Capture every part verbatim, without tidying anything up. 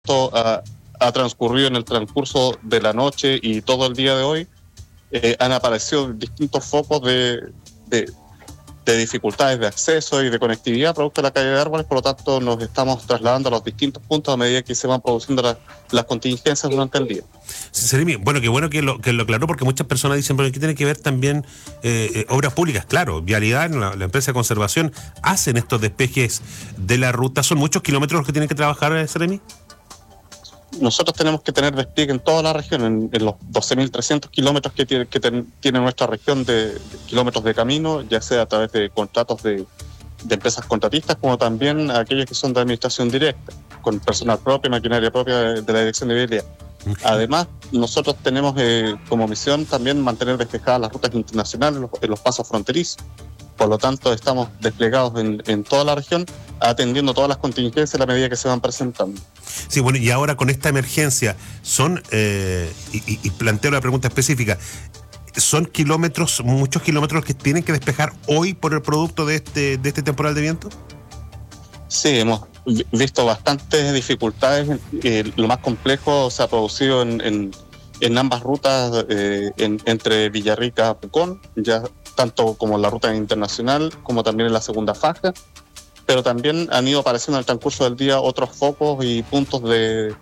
Ha, ha transcurrido en el transcurso de la noche y todo el día de hoy, eh, han aparecido distintos focos de, de, de dificultades de acceso y de conectividad producto de la caída de árboles. Por lo tanto, nos estamos trasladando a los distintos puntos a medida que se van produciendo la, las contingencias durante el día. Seremi, bueno, qué bueno que lo, que lo aclaró, porque muchas personas dicen, pero ¿qué tiene que ver también eh, eh, obras públicas? Claro, Vialidad, la, la empresa de conservación, hacen estos despejes de la ruta. ¿Son muchos kilómetros los que tienen que trabajar, Seremi? Nosotros tenemos que tener despliegue en toda la región, en, en los doce mil trescientos kilómetros que, tiene, que ten, tiene nuestra región de, de kilómetros de camino, ya sea a través de contratos de, de empresas contratistas, como también aquellos que son de administración directa, con personal propio, maquinaria propia de, de la Dirección de Vialidad. Además, nosotros tenemos eh, como misión también mantener despejadas las rutas internacionales en los, en los pasos fronterizos. Por lo tanto, estamos desplegados en, en toda la región, atendiendo todas las contingencias a la medida que se van presentando. Sí, bueno, y ahora con esta emergencia, son, eh, y, y planteo la pregunta específica, ¿son kilómetros, muchos kilómetros que tienen que despejar hoy por el producto de este, de este temporal de viento? Sí, hemos visto bastantes dificultades. Eh, lo más complejo se ha producido en, en, en ambas rutas, eh, en, entre Villarrica y Pucón, ya tanto como en la ruta internacional, como también en la segunda faja, pero también han ido apareciendo en el transcurso del día otros focos y puntos de,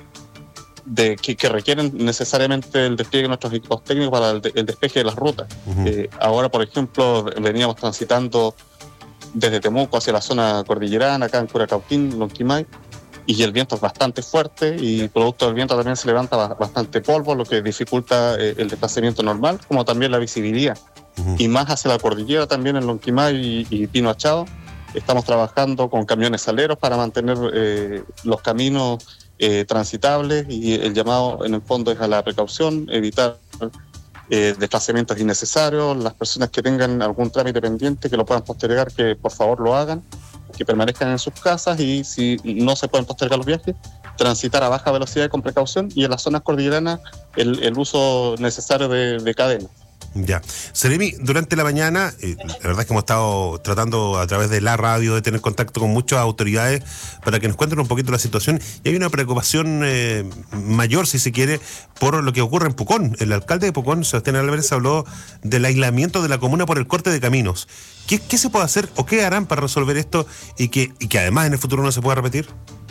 de que, que requieren necesariamente el despliegue de nuestros equipos técnicos para el, de, el despeje de las rutas. Uh-huh. Eh, ahora, por ejemplo, veníamos transitando desde Temuco hacia la zona cordillerana, acá en Curacautín, Lonquimay, y el viento es bastante fuerte y producto del viento también se levanta bastante polvo, lo que dificulta eh, el desplazamiento normal, como también la visibilidad. Uh-huh. Y más hacia la cordillera también en Lonquimay y, y Pino Achado, estamos trabajando con camiones aleros para mantener eh, los caminos eh, transitables, y el llamado en el fondo es a la precaución, evitar eh, desplazamientos innecesarios. Las personas que tengan algún trámite pendiente que lo puedan postergar, que por favor lo hagan, que permanezcan en sus casas, y si no se pueden postergar los viajes, transitar a baja velocidad y con precaución, y en las zonas cordilleranas el, el uso necesario de, de cadenas. Ya. Seremi, durante la mañana, eh, la verdad es que hemos estado tratando a través de la radio de tener contacto con muchas autoridades para que nos cuenten un poquito la situación, y hay una preocupación eh, mayor, si se quiere, por lo que ocurre en Pucón. El alcalde de Pucón, Sebastián Álvarez, habló del aislamiento de la comuna por el corte de caminos. ¿Qué, qué se puede hacer o qué harán para resolver esto y que, y que además en el futuro no se pueda repetir?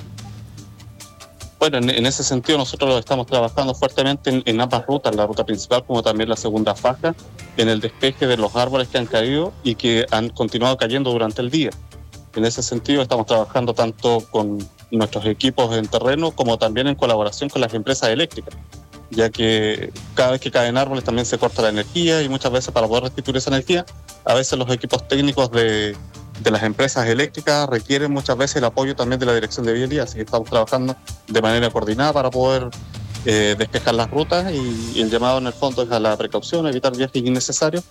Bueno, en, en ese sentido nosotros estamos trabajando fuertemente en, en ambas rutas, la ruta principal como también la segunda faja, en el despeje de los árboles que han caído y que han continuado cayendo durante el día. En ese sentido estamos trabajando tanto con nuestros equipos en terreno como también en colaboración con las empresas eléctricas, ya que cada vez que caen árboles también se corta la energía, y muchas veces para poder restituir esa energía, a veces los equipos técnicos de... de las empresas eléctricas requieren muchas veces el apoyo también de la Dirección de Vialidad, así que estamos trabajando de manera coordinada para poder eh, despejar las rutas, y, y el llamado en el fondo es a la precaución, a evitar viajes innecesarios,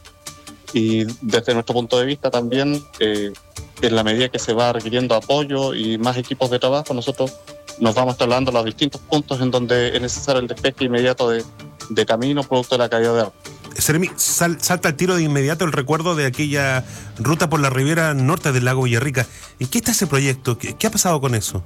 y desde nuestro punto de vista también, eh, en la medida que se va requiriendo apoyo y más equipos de trabajo, nosotros nos vamos trasladando a los distintos puntos en donde es necesario el despeje inmediato de, de camino producto de la caída de árboles. Seremi, sal, salta al tiro de inmediato el recuerdo de aquella ruta por la ribera norte del lago Villarrica. ¿En qué está ese proyecto? ¿Qué, qué ha pasado con eso?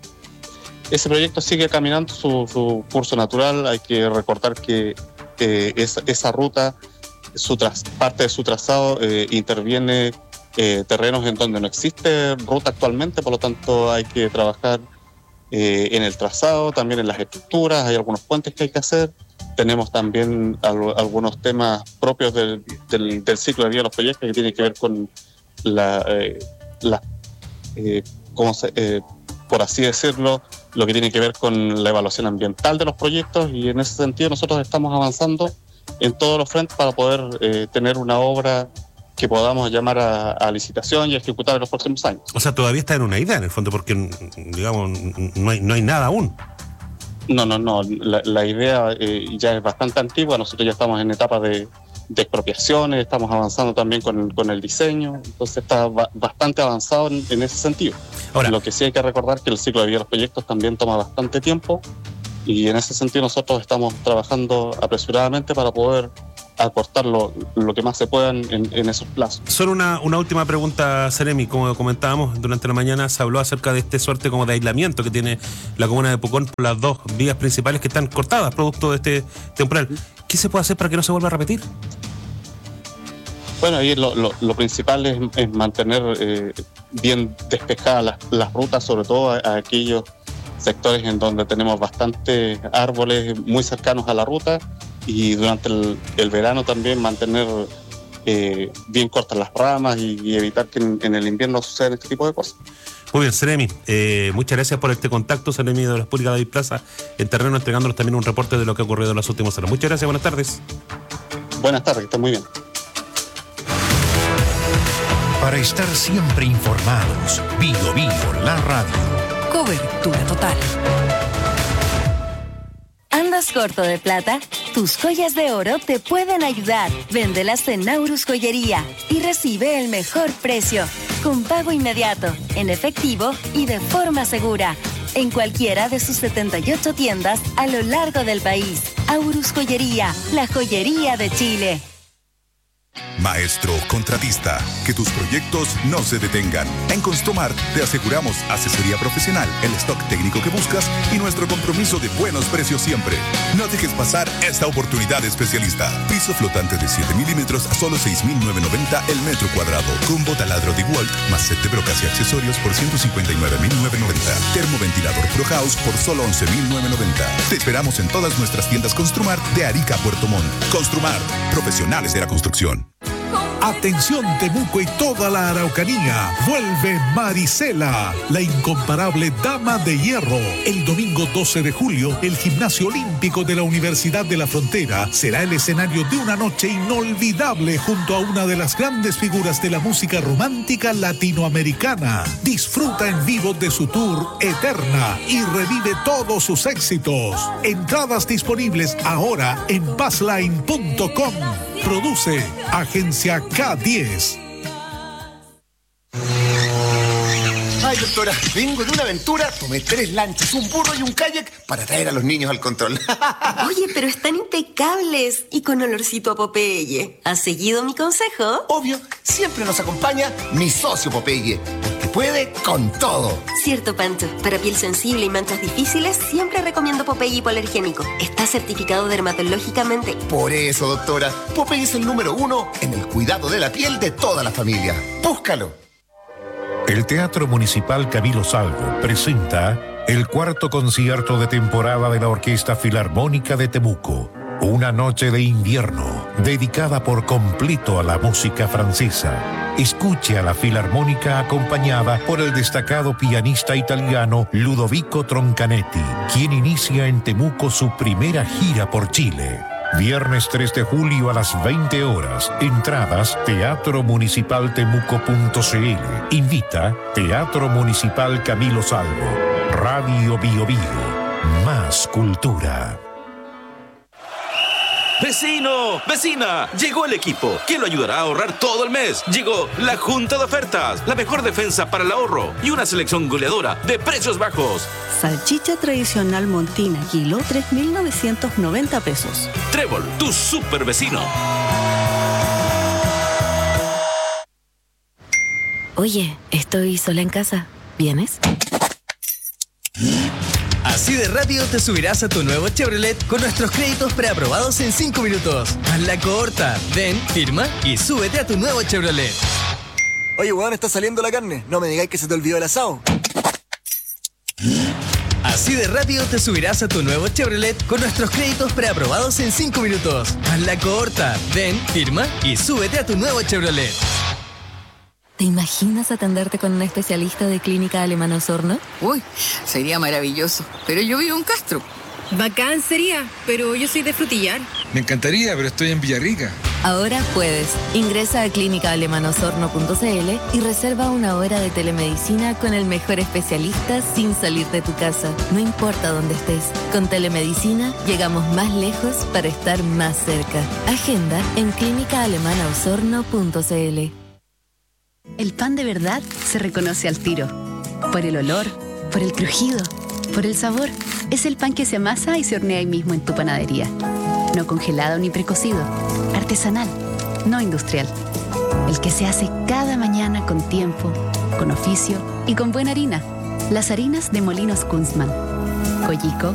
Ese proyecto sigue caminando su, su curso natural. Hay que recordar que eh, esa, esa ruta, su tras, parte de su trazado eh, interviene eh, terrenos en donde no existe ruta actualmente, por lo tanto hay que trabajar eh, en el trazado, también en las estructuras, hay algunos puentes que hay que hacer. Tenemos también al, algunos temas propios del, del, del ciclo de vida de los proyectos que tienen que ver con la, eh, la eh, ¿cómo se, eh, por así decirlo, lo que tiene que ver con la evaluación ambiental de los proyectos, y en ese sentido nosotros estamos avanzando en todos los frentes para poder eh, tener una obra que podamos llamar a, a licitación y ejecutar en los próximos años. O sea, todavía está en una idea, en el fondo, porque, digamos, no hay, no hay nada aún. No, no, no. La, la idea eh, ya es bastante antigua. Nosotros ya estamos en etapa de, de expropiaciones, estamos avanzando también con, con el diseño. Entonces está ba- bastante avanzado en, en ese sentido. Ahora, lo que sí hay que recordar es que el ciclo de vida de los proyectos también toma bastante tiempo, y en ese sentido nosotros estamos trabajando apresuradamente para poder acortar lo, lo que más se pueda en, en esos plazos. Solo una, una última pregunta, Seremi. Como comentábamos durante la mañana, se habló acerca de este suerte como de aislamiento que tiene la comuna de Pucón por las dos vías principales que están cortadas producto de este temporal. ¿Qué se puede hacer para que no se vuelva a repetir? Bueno, ahí lo, lo, lo principal es, es mantener eh, bien despejadas las, las rutas, sobre todo a, a aquellos sectores en donde tenemos bastantes árboles muy cercanos a la ruta, y durante el, el verano también mantener eh, bien cortas las ramas y, y evitar que en, en el invierno sucedan este tipo de cosas. Muy bien, Seremi, eh, muchas gracias por este contacto, Seremi de Obras Públicas David Plaza, en terreno, entregándonos también un reporte de lo que ha ocurrido en las últimas horas. Muchas gracias, buenas tardes. Buenas tardes, que estén muy bien. Para estar siempre informados, Bio Bio, la radio. Cobertura total. ¿Andas corto de plata? Tus joyas de oro te pueden ayudar. Véndelas en Naurus Joyería y recibe el mejor precio, con pago inmediato, en efectivo y de forma segura, en cualquiera de sus setenta y ocho tiendas a lo largo del país. Aurus Joyería, la joyería de Chile. Maestro contratista, que tus proyectos no se detengan. En Construmar te aseguramos asesoría profesional, el stock técnico que buscas y nuestro compromiso de buenos precios siempre. No dejes pasar esta oportunidad especialista. Piso flotante de siete milímetros a solo seis mil novecientos noventa el metro cuadrado. Combo taladro de Walt más set de brocas y accesorios por ciento cincuenta y nueve mil novecientos noventa. Termoventilador Pro House por solo once mil novecientos noventa. Te esperamos en todas nuestras tiendas Construmar de Arica a Puerto Montt. Construmar, profesionales de la construcción. Atención Temuco y toda la Araucanía, vuelve Marisela, la incomparable dama de hierro. El domingo doce de julio, el Gimnasio Olímpico de la Universidad de la Frontera será el escenario de una noche inolvidable junto a una de las grandes figuras de la música romántica latinoamericana. Disfruta en vivo de su tour Eterna y revive todos sus éxitos. Entradas disponibles ahora en passline punto com. Produce Agencia K diez. Ay, doctora, vengo de una aventura, tomé tres lanchas, un burro y un kayak para traer a los niños al control. Oye, pero están impecables y con olorcito a Popeye. ¿Has seguido mi consejo? Obvio, siempre nos acompaña mi socio Popeye, porque puede con todo. Cierto, Pancho. Para piel sensible y manchas difíciles, siempre recomiendo Popeye hipoalergénico. Está certificado dermatológicamente. Por eso, doctora, Popeye es el número uno en el cuidado de la piel de toda la familia. Búscalo. El Teatro Municipal Camilo Salvo presenta el cuarto concierto de temporada de la Orquesta Filarmónica de Temuco. Una noche de invierno dedicada por completo a la música francesa. Escuche a la Filarmónica acompañada por el destacado pianista italiano Ludovico Troncanetti, quien inicia en Temuco su primera gira por Chile. Viernes tres de julio a las veinte horas. Entradas teatro municipal temuco punto c l. Invita Teatro Municipal Camilo Salvo. Radio Bio Bio. Más cultura. ¡Vecino! ¡Vecina! Llegó el equipo que lo ayudará a ahorrar todo el mes. Llegó la Junta de Ofertas, la mejor defensa para el ahorro y una selección goleadora de precios bajos. Salchicha tradicional Montina, kilo, tres mil novecientos noventa pesos. Trébol, tu super vecino. Oye, estoy sola en casa. ¿Vienes? Así de rápido te subirás a tu nuevo Chevrolet con nuestros créditos preaprobados en cinco minutos. Haz la corta, ven, firma y súbete a tu nuevo Chevrolet. Oye, weón, está saliendo la carne. No me digáis que se te olvidó el asado. Así de rápido te subirás a tu nuevo Chevrolet con nuestros créditos preaprobados en cinco minutos. Haz la corta, ven, firma y súbete a tu nuevo Chevrolet. ¿Te imaginas atenderte con un especialista de Clínica Alemana Osorno? Uy, sería maravilloso. Pero yo vivo en Castro. Bacán sería, pero yo soy de Frutillar. Me encantaría, pero estoy en Villarrica. Ahora puedes. Ingresa a clínica alemana osorno punto c l y reserva una hora de telemedicina con el mejor especialista sin salir de tu casa. No importa dónde estés. Con telemedicina llegamos más lejos para estar más cerca. Agenda en clínica alemana osorno punto c l. El pan de verdad se reconoce al tiro. Por el olor, por el crujido, por el sabor. Es el pan que se amasa y se hornea ahí mismo en tu panadería. No congelado ni precocido. Artesanal, no industrial. El que se hace cada mañana con tiempo, con oficio y con buena harina. Las harinas de Molinos Kunstmann. Coyico,